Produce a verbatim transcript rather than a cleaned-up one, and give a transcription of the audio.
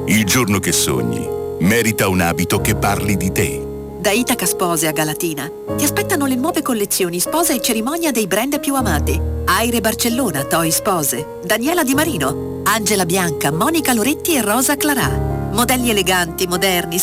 Il giorno che sogni merita un abito che parli di te. Da Itaca Spose a Galatina ti aspettano le nuove collezioni sposa e cerimonia dei brand più amati. Aire Barcellona, Toi Spose, Daniela Di Marino, Angela Bianca, Monica Loretti e Rosa Clarà. Modelli eleganti, moderni,